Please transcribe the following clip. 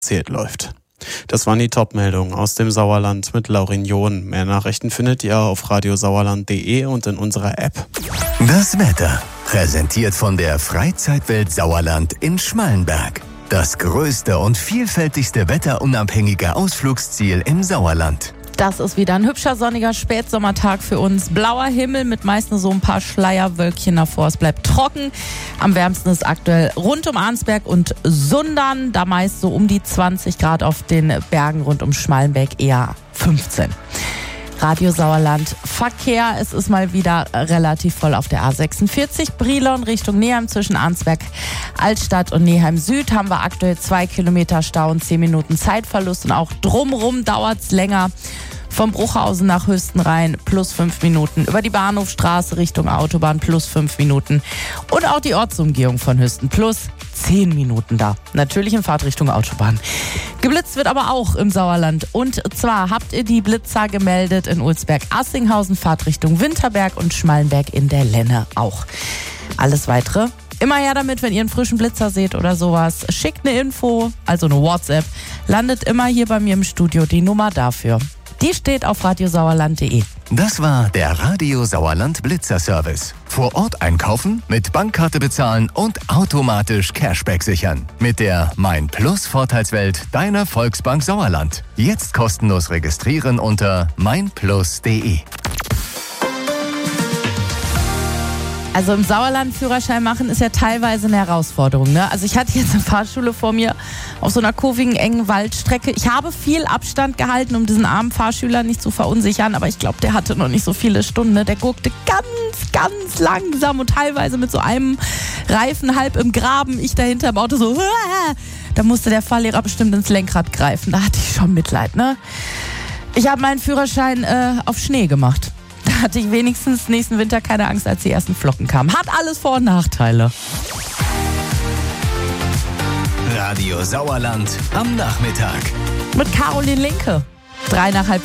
zählt läuft. Das waren die Top-Meldungen aus dem Sauerland mit Laurin John. Mehr Nachrichten findet ihr auf radiosauerland.de und in unserer App. Das Wetter, präsentiert von der Freizeitwelt Sauerland in Schmallenberg. Das größte und vielfältigste wetterunabhängige Ausflugsziel im Sauerland. Das ist wieder ein hübscher sonniger Spätsommertag für uns. Blauer Himmel mit meist nur so ein paar Schleierwölkchen davor. Es bleibt trocken. Am wärmsten ist aktuell rund um Arnsberg und Sundern. Da meist so um die 20 Grad, auf den Bergen rund um Schmallenberg eher 15. Radio Sauerland Verkehr. Es ist mal wieder relativ voll auf der A46 Brilon Richtung Neheim zwischen Arnsberg Altstadt und Neheim Süd. Haben wir aktuell 2 Kilometer Stau und 10 Minuten Zeitverlust. Und auch drumrum dauert es länger. Vom Bruchhausen nach Hüstenrhein plus 5 Minuten. Über die Bahnhofstraße Richtung Autobahn plus 5 Minuten. Und auch die Ortsumgehung von Hüsten plus 10 Minuten da. Natürlich in Fahrtrichtung Autobahn. Geblitzt wird aber auch im Sauerland. Und zwar habt ihr die Blitzer gemeldet in Ulsberg-Assinghausen, Fahrtrichtung Winterberg und Schmallenberg in der Lenne auch. Alles Weitere immer her damit, wenn ihr einen frischen Blitzer seht oder sowas. Schickt eine Info, also eine WhatsApp. Landet immer hier bei mir im Studio. Die Nummer dafür, die steht auf radiosauerland.de. Das war der Radio Sauerland Blitzer Service. Vor Ort einkaufen, mit Bankkarte bezahlen und automatisch Cashback sichern. Mit der Mein Plus Vorteilswelt deiner Volksbank Sauerland. Jetzt kostenlos registrieren unter meinplus.de. Also im Sauerland Führerschein machen ist ja teilweise eine Herausforderung, ne? Also ich hatte jetzt eine Fahrschule vor mir auf so einer kurvigen, engen Waldstrecke. Ich habe viel Abstand gehalten, um diesen armen Fahrschüler nicht zu verunsichern, aber ich glaube, der hatte noch nicht so viele Stunden, ne? Der guckte ganz langsam und teilweise mit so einem Reifen halb im Graben. Ich dahinter im Auto so, da musste der Fahrlehrer bestimmt ins Lenkrad greifen. Da hatte ich schon Mitleid, ne? Ich habe meinen Führerschein auf Schnee gemacht. Da hatte ich wenigstens nächsten Winter keine Angst, als die ersten Flocken kamen. Hat alles Vor- und Nachteile. Radio Sauerland am Nachmittag. Mit Caroline Linke. 3 nach halb